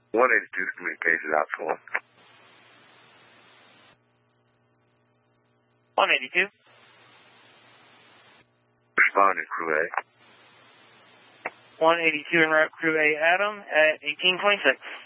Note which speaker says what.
Speaker 1: 182 communications out to him.
Speaker 2: 182.
Speaker 1: Responding, Crew A.
Speaker 2: 182 en route, Crew A, Adam, at 1826.